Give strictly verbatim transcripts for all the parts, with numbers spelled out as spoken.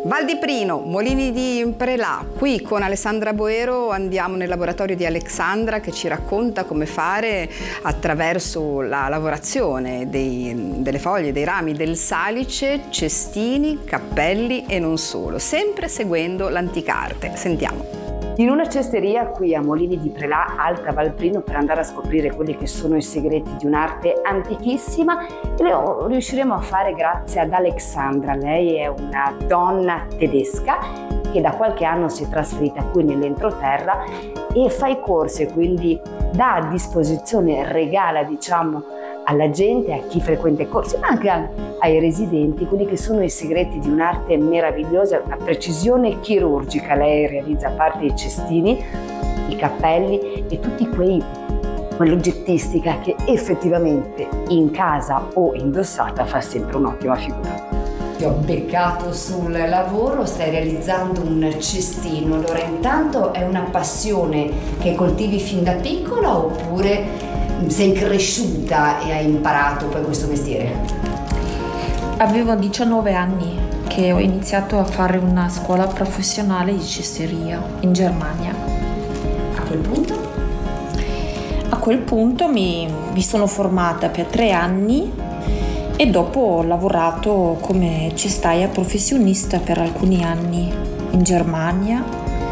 Val di Prino, Molini di Prelà. Qui con Alessandra Boero andiamo nel laboratorio di Alexandra che ci racconta come fare attraverso la lavorazione dei, delle foglie, dei rami del salice, cestini, cappelli e non solo, sempre seguendo l'antica arte. Sentiamo. In una cesteria qui a Molini di Prelà, Alta Val Prino, per andare a scoprire quelli che sono i segreti di un'arte antichissima, e lo riusciremo a fare grazie ad Alexandra. Lei è una donna tedesca che da qualche anno si è trasferita qui nell'entroterra e fa i corsi, quindi dà a disposizione, regala diciamo alla gente, a chi frequenta i corsi, ma anche ai residenti, quelli che sono i segreti di un'arte meravigliosa, una precisione chirurgica. Lei realizza a parte i cestini, i cappelli e tutti quei quell'oggettistica che effettivamente in casa o indossata fa sempre un'ottima figura. Ti ho beccato sul lavoro, stai realizzando un cestino. Allora, intanto è una passione che coltivi fin da piccola oppure sei cresciuta e hai imparato poi questo mestiere? Avevo diciannove anni che ho iniziato a fare una scuola professionale di cesteria in Germania. A quel punto? A quel punto mi, mi sono formata per tre anni e dopo ho lavorato come cestaia professionista per alcuni anni in Germania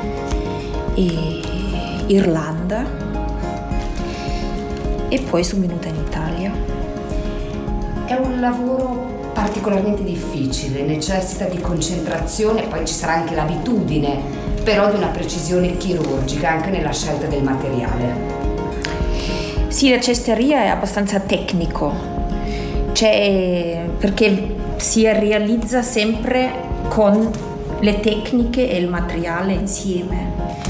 e Irlanda. E poi sono venuta in Italia. È un lavoro particolarmente difficile, necessita di concentrazione, poi ci sarà anche l'abitudine, però di una precisione chirurgica anche nella scelta del materiale. Sì, la cesteria è abbastanza tecnico, cioè perché si realizza sempre con le tecniche e il materiale insieme.